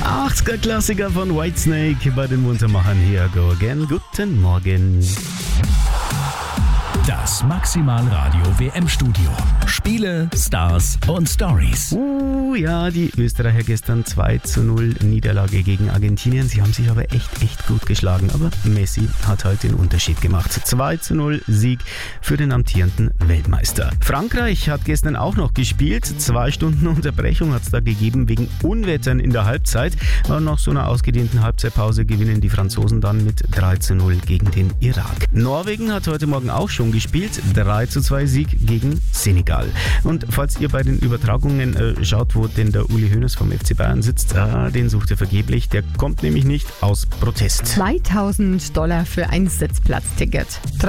80er-Klassiker von Whitesnake bei den Muntermachern. Here Go Again. Guten Morgen. Das Maximalradio WM-Studio. Spiele, Stars und Stories. Ja, die Österreicher gestern 2:0 Niederlage gegen Argentinien. Sie haben sich aber echt gut geschlagen. Aber Messi hat halt den Unterschied gemacht. 2:0 Sieg für den amtierenden Weltmeister. Frankreich hat gestern auch noch gespielt. 2 Stunden Unterbrechung hat es da gegeben wegen Unwettern in der Halbzeit. Und nach so einer ausgedehnten Halbzeitpause gewinnen die Franzosen dann mit 3:0 gegen den Irak. Norwegen hat heute Morgen auch schon gespielt. 3:2 Sieg gegen Senegal. Und falls ihr bei den Übertragungen schaut, wo denn der Uli Hoeneß vom FC Bayern sitzt, den sucht ihr vergeblich. Der kommt nämlich nicht aus Protest. $2.000 für ein Sitzplatzticket,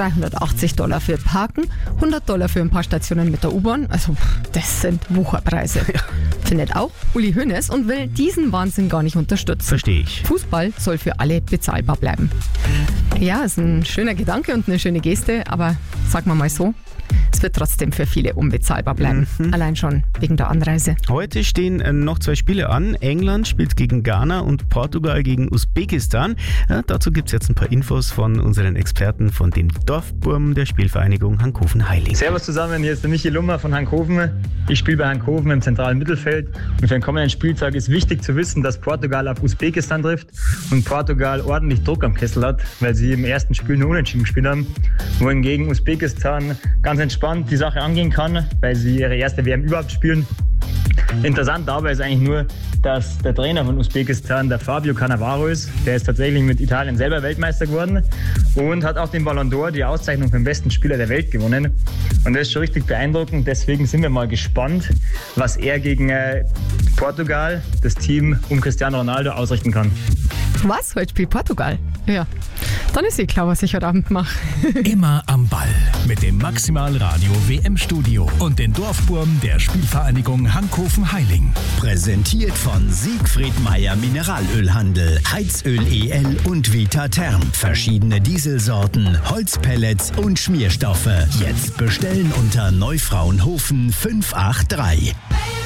$380 für Parken, $100 für ein paar Stationen mit der U-Bahn. Also das sind Wucherpreise. Ja. Findet auch Uli Hoeneß und will diesen Wahnsinn gar nicht unterstützen. Verstehe ich. Fußball soll für alle bezahlbar bleiben. Ja, ist ein schöner Gedanke und eine schöne Geste, aber sagen wir mal so, es wird trotzdem für viele unbezahlbar bleiben. Allein schon wegen der Anreise. Heute stehen noch 2 Spiele an. England spielt gegen Ghana und Portugal gegen Usbekistan. Ja, dazu gibt es jetzt ein paar Infos von unseren Experten von dem Dorfburm der Spielvereinigung Hankhofen-Heiling. Servus zusammen, hier ist der Michi Lummer von Hankhofen. Ich spiele bei Hankhofen im zentralen Mittelfeld. Und für den kommenden Spieltag ist wichtig zu wissen, dass Portugal auf Usbekistan trifft und Portugal ordentlich Druck am Kessel hat, weil sie im ersten Spiel nur unentschieden gespielt haben. Wohingegen Usbekistan ganz entspannt die Sache angehen kann, weil sie ihre erste WM überhaupt spielen. Interessant dabei ist eigentlich nur, dass der Trainer von Usbekistan, der Fabio Cannavaro ist. Der ist tatsächlich mit Italien selber Weltmeister geworden und hat auch den Ballon d'Or, die Auszeichnung für den besten Spieler der Welt, gewonnen. Und das ist schon richtig beeindruckend. Deswegen sind wir mal gespannt, was er gegen Portugal, das Team um Cristiano Ronaldo, ausrichten kann. Was? Heute spielt Portugal? Ja, dann ist klar, was ich heute Abend mache. Immer am Ball mit dem Maximalradio WM-Studio und den Dorfburm der Spielvereinigung Hankhofen-Heiling. Präsentiert von Siegfried Meyer Mineralölhandel, Heizöl EL und Vita Therm. Verschiedene Dieselsorten, Holzpellets und Schmierstoffe. Jetzt bestellen unter Neufraunhofen 583.